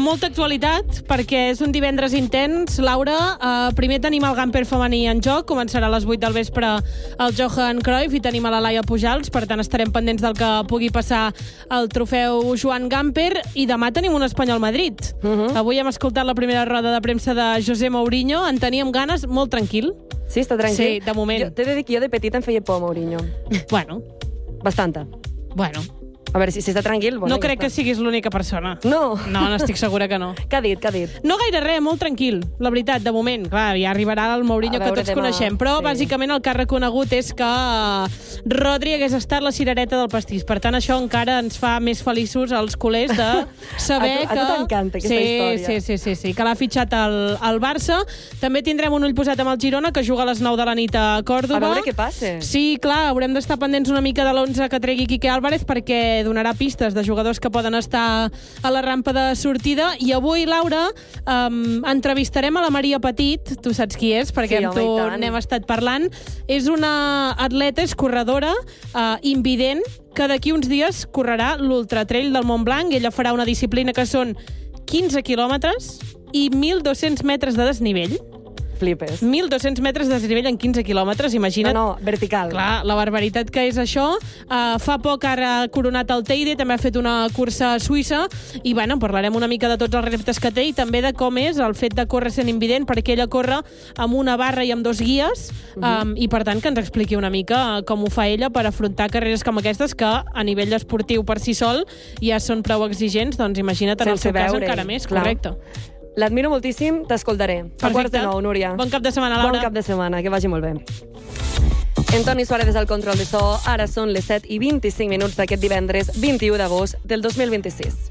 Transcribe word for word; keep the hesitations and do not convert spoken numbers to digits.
molta actualitat, perquè és un divendres intens. Laura, eh, primer tenim el Gamper femení en joc, començarà a les vuit del vespre el Johan Cruyff i tenim a la Laia Pujals, per tant estarem pendents del que pugui passar el trofeu Joan Gamper, i demà tenim un Espanyol-Madrid. Uh -huh. Avui hem escoltat la primera roda de premsa de José Mourinho, en teníem ganes, molt tranquil. Sí, està tranquil? Sí, de moment. Jo t'he de dir que jo de petit em feia por Mourinho. Bueno. Bastanta. Bueno. A veure, si, si està tranquil... Bueno, no crec que siguis l'única persona. No. No, no estic segura que no. Què ha dit, què ha dit? No gaire res, molt tranquil, la veritat, de moment. Clar, ja arribarà el Mourinho que tots demà coneixem, però sí. Bàsicament el que ha reconegut és que Rodri hagués estat la cirereta del pastís. Per tant, això encara ens fa més feliços als culers de saber a tu, que... A tu t'encanta aquesta sí, història. Sí, sí, sí, sí, que l'ha fitxat el, el Barça. També tindrem un ull posat amb el Girona, que juga a les nou de la nit a Còrdova. A veure què passa. Sí, clar, haurem d'estar pendents una mica de l'onze que tregui Quique Álvarez, perquè donarà pistes de jugadors que poden estar a la rampa de sortida. I avui, Laura, um, entrevistarem a la Maria Petit, tu saps qui és, perquè sí, amb tu n'hem estat parlant. És una atleta, és corredora, uh, invident, que d'aquí uns dies correrà l'Ultratrail del Montblanc. Ella farà una disciplina que són quinze quilòmetres i mil dos-cents metres de desnivell. Flipes. mil dos-cents metres de desnivell en quinze quilòmetres, imagina't. No, no, vertical. Clar, la barbaritat que és això. Uh, fa poc ara ha coronat el Teide, també ha fet una cursa a Suïssa, i bueno, parlarem una mica de tots els reptes que té i també de com és el fet de córrer sent invident, perquè ella corre amb una barra i amb dos guies, um, uh-huh. i per tant que ens expliqui una mica com ho fa ella per afrontar carreres com aquestes, que a nivell esportiu per si sol ja són prou exigents, doncs imagina't en el seu cas encara més, clar. Correcte. L'admiro moltíssim, t'escoltaré. A quarts de nou, Núria. Bon cap de setmana, Laura. Bon cap de setmana, que vagi molt bé. En Toni Suárez és al control de so. Ara són les set i vint-i-cinc minuts d'aquest divendres vint-i-u d'agost del dos mil vint-i-sis.